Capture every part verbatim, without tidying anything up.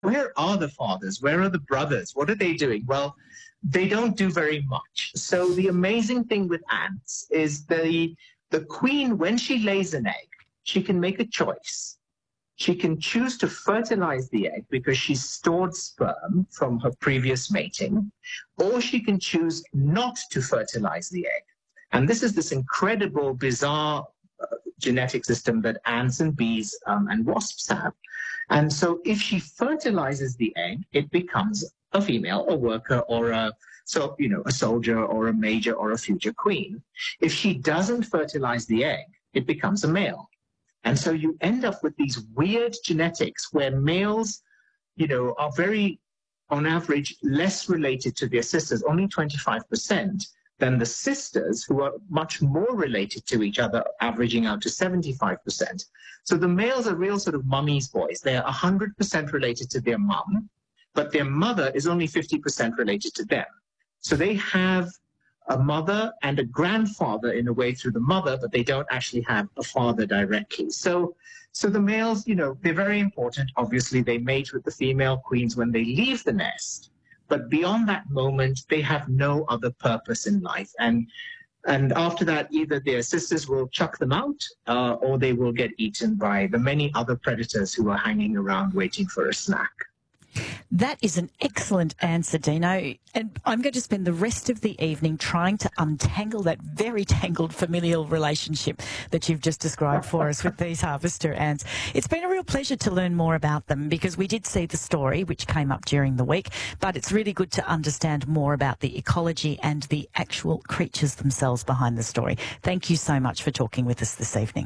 where are the fathers? Where are the brothers? What are they doing? Well, they don't do very much. So the amazing thing with ants is the the queen, when she lays an egg, she can make a choice. She can choose to fertilize the egg because she's stored sperm from her previous mating, or she can choose not to fertilize the egg. And this is this incredible, bizarre uh, genetic system that ants and bees um, and wasps have. And so if she fertilizes the egg, it becomes a female, a worker, or a so you know a soldier, or a major, or a future queen. If she doesn't fertilize the egg, it becomes a male. And so you end up with these weird genetics where males, you know, are very, on average, less related to their sisters, only twenty-five percent, than the sisters, who are much more related to each other, averaging out to seventy-five percent. So the males are real sort of mummy's boys. They're one hundred percent related to their mum, but their mother is only fifty percent related to them. So they have a mother and a grandfather in a way through the mother, but they don't actually have a father directly. So, so the males, you know, they're very important. Obviously, they mate with the female queens when they leave the nest. But beyond that moment, they have no other purpose in life. And and after that, either their sisters will chuck them out uh, or they will get eaten by the many other predators who are hanging around waiting for a snack. That is an excellent answer, Dino. And I'm going to spend the rest of the evening trying to untangle that very tangled familial relationship that you've just described for us with these harvester ants. It's been a real pleasure to learn more about them because we did see the story which came up during the week, but it's really good to understand more about the ecology and the actual creatures themselves behind the story. Thank you so much for talking with us this evening.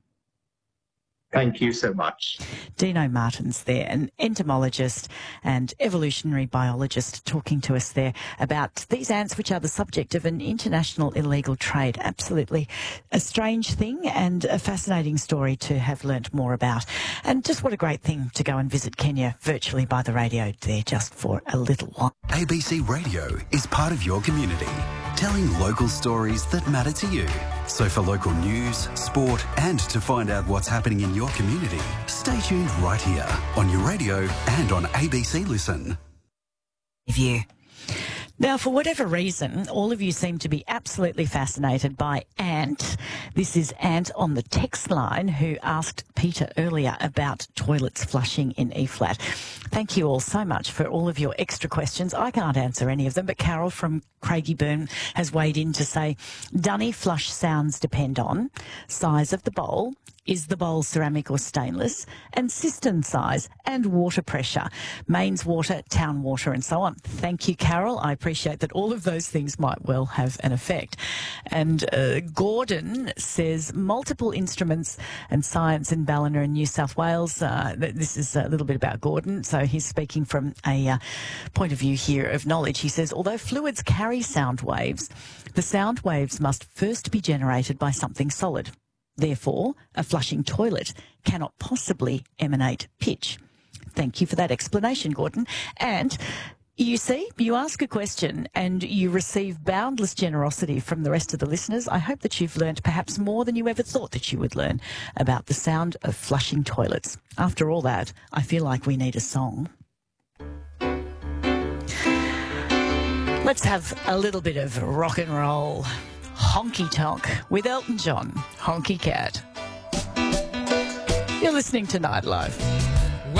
Thank you so much. Dino Martins there, an entomologist and evolutionary biologist, talking to us there about these ants, which are the subject of an international illegal trade. Absolutely a strange thing and a fascinating story to have learnt more about. And just what a great thing to go and visit Kenya virtually by the radio there just for a little while. A B C Radio is part of your community, telling local stories that matter to you. So for local news, sport, and to find out what's happening in your community, stay tuned right here on your radio and on A B C Listen. You. Now, for whatever reason, all of you seem to be absolutely fascinated by Ant. This is Ant on the text line who asked Peter earlier about toilets flushing in E-flat. Thank you all so much for all of your extra questions. I can't answer any of them, but Carol from Craigieburn has weighed in to say, dunny flush sounds depend on size of the bowl, is the bowl ceramic or stainless, and cistern size and water pressure, mains water, town water, and so on. Thank you, Carol. I appreciate that all of those things might well have an effect. And uh, Gordon says multiple instruments and science in Ballina in New South Wales. Uh, this is a little bit about Gordon. So he's speaking from a uh, point of view here of knowledge. He says, although fluids carry sound waves, the sound waves must first be generated by something solid. Therefore, a flushing toilet cannot possibly emanate pitch. Thank you for that explanation, Gordon. And you see, you ask a question and you receive boundless generosity from the rest of the listeners. I hope that you've learned perhaps more than you ever thought that you would learn about the sound of flushing toilets. After all that, I feel like we need a song. Let's have a little bit of rock and roll. Honky Tonk with Elton John, Honky Cat. You're listening to Night Life.